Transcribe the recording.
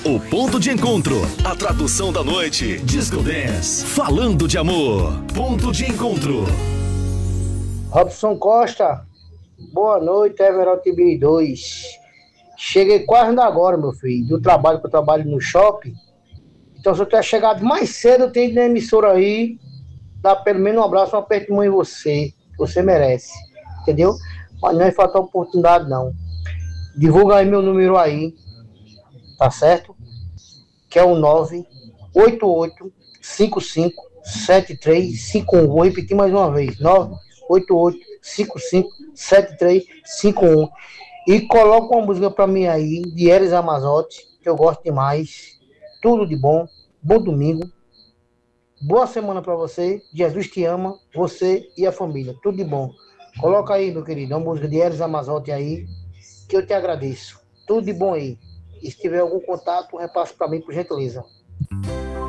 O ponto de encontro, a tradução da noite, Disco Dance, falando de amor, ponto de encontro. Robson Costa, boa noite, Everaldo Tibiri 2. Cheguei quase agora, meu filho, do trabalho, que eu trabalho no shopping. Então, se eu tiver chegado mais cedo, eu tenho que ir na emissora aí, dar pelo menos um abraço, um aperto de mão em você, que você merece, entendeu? Mas não é faltar oportunidade, não. Divulga aí meu número aí, tá certo? Que é o 988557351. Vou repetir mais uma vez: 988557351. E coloca uma música pra mim aí, de Elis Ramazotti, que eu gosto demais. Tudo de bom. Bom domingo. Boa semana pra você. Jesus te ama, você e a família. Tudo de bom. Coloca aí, meu querido, uma música de Elis Ramazotti aí, que eu te agradeço. Tudo de bom aí. E se tiver algum contato, repasse pra mim, por gentileza.